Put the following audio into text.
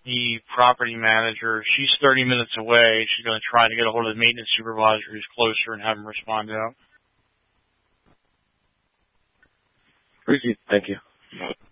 the property manager. She's 30 minutes away. She's going to try to get a hold of the maintenance supervisor who's closer and have him respond out. Thank you.